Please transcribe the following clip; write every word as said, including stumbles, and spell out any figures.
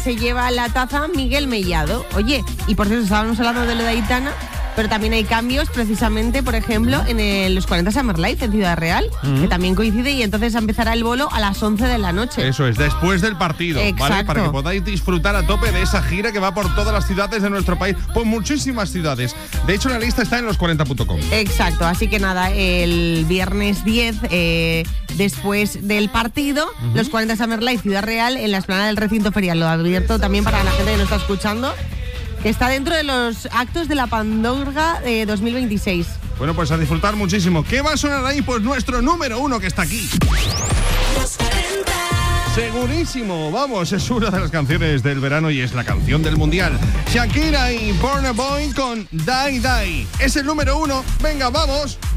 se lleva la taza Miguel Mellado. Oye, y por cierto, estábamos hablando de lo de Aitana, pero también hay cambios precisamente, por ejemplo, en el, los cuarenta Summer Life en Ciudad Real, uh-huh. que también coincide, y entonces empezará el bolo a las once de la noche. Eso es, después del partido, Exacto. ¿vale? Para que podáis disfrutar a tope de esa gira que va por todas las ciudades de nuestro país, por muchísimas ciudades. De hecho, la lista está en los cuarenta punto com. Exacto, así que nada, el viernes diez, eh, después del partido, uh-huh. los cuarenta Summer Life Ciudad Real en la explanada del recinto ferial. Lo abierto también para la gente que nos está escuchando, que está dentro de los actos de la Pandorga de dos mil veintiséis. Bueno, pues a disfrutar muchísimo. ¿Qué va a sonar ahí? Pues nuestro número uno que está aquí. Segurísimo, vamos, es una de las canciones del verano y es la canción del mundial. Shakira y Burna Boy con Die Die. Es el número uno. Venga, vamos.